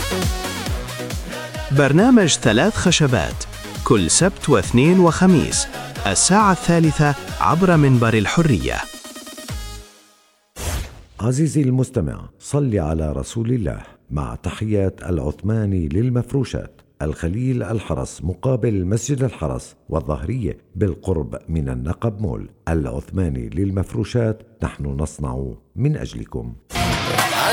برنامج 3 خشبات كل سبت واثنين وخميس 3:00 عبر منبر الحرية. عزيزي المستمع، صل على رسول الله. مع تحيات العثماني للمفروشات، الخليل الحرس مقابل مسجد الحرس والظهرية بالقرب من النقب مول. العثماني للمفروشات، نحن نصنع من أجلكم.